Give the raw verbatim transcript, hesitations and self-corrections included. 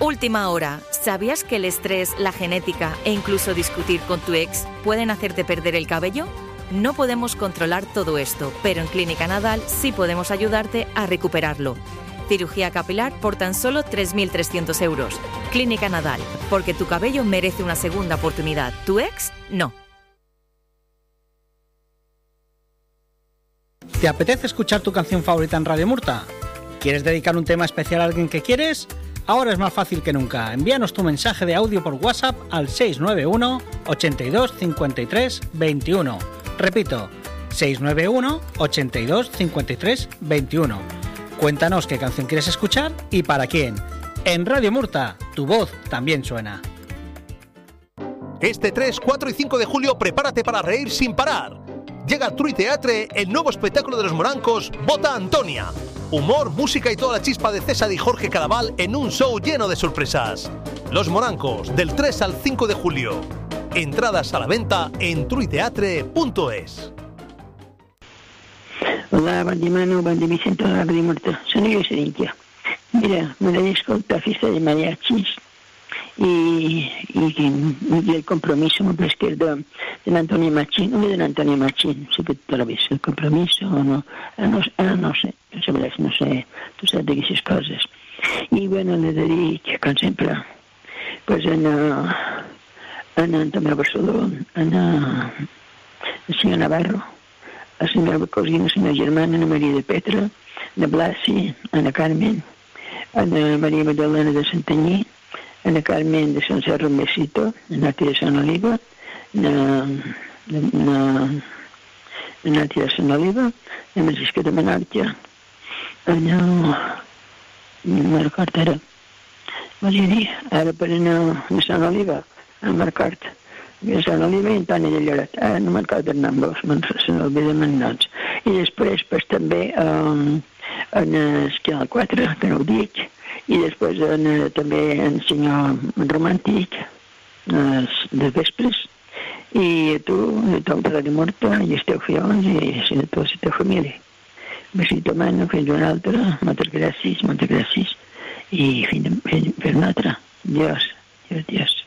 Última hora. ¿Sabías que el estrés, la genética e incluso discutir con tu ex pueden hacerte perder el cabello? No podemos controlar todo esto, pero en Clínica Nadal sí podemos ayudarte a recuperarlo. Cirugía capilar por tan solo tres mil trescientos euros. Clínica Nadal, porque tu cabello merece una segunda oportunidad. Tu ex, no. ¿Te apetece escuchar tu canción favorita en Radio Murta? ¿Quieres dedicar un tema especial a alguien que quieres? Ahora es más fácil que nunca. Envíanos tu mensaje de audio por WhatsApp al seis nueve uno, ochenta y dos, cincuenta y tres, veintiuno. Repito, seis nueve uno, ochenta y dos, cincuenta y tres, veintiuno. Cuéntanos qué canción quieres escuchar y para quién. En Radio Murta, tu voz también suena. Este tres, cuatro y cinco de julio prepárate para reír sin parar. Llega al True Teatre el nuevo espectáculo de los Morancos, Bota Antonia. Humor, música y toda la chispa de César y Jorge Caraval en un show lleno de sorpresas. Los Morancos, del tres al cinco de julio. Entradas a la venta en truiteatre punto es. Hola, bon dia, Manu, bon dia, Vicente, de Radio Murta. Sono io, Cerinchia. Mira, m'agradaria escoltar Festa de Mariachis y, y, y el compromiso, me parece que es de, de Antonio Machín, no de Antonio Machín, sé que tú lo ves, el compromiso, o no, ah, no, ah, no sé, no sé, no sé, tú sabes de aquestes coses. I, bueno, le dic, com sempre, pues, anar, anar també a Barcelona, anar al senyor Navarro, a la senyora Cosina, a la senyora Germana, a Maria de Petra, a Blasi, a Ana Carmen, a Maria Magdalena de Santanyí, a Ana Carmen de Sant Cerro Mesito, a Nati de Sant Oliva, a Nati de Sant Oliva, a Francisca de Menàrtia, a no me'n recordo ara, volia dir, ara per anar a Sant Oliva, a Marcort, a Sant Oliva i Antoni de Lloret, ara no me'n recordo el nom, se n'olviden els noms. I després, pues, també um, en el quatre, que no ho dic, i després en, també en senyor romàntic, de vespres, i tu, i tot de Radio Murta, i els teus fills, i tota la teva família. Besito, mano, fins una altra, moltes gràcies, moltes gràcies, i fins, fins una altra. Adiós, adiós, adiós.